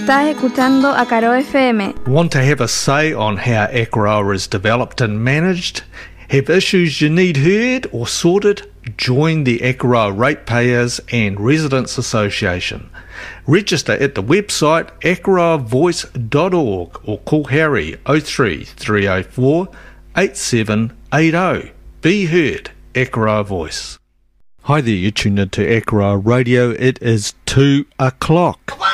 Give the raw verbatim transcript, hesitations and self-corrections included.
Estás escuchando a Caro F M. Want to have a say on how Akaroa is developed and managed? Have issues you need heard or sorted? Join the Akaroa Ratepayers and Residents Association. Register at the website akaroa voice dot org or call Harry oh three, three oh four, eight seven eight oh. Be heard, Akaroa Voice. Hi there, you're tuned into Akaroa Radio. It is two o'clock.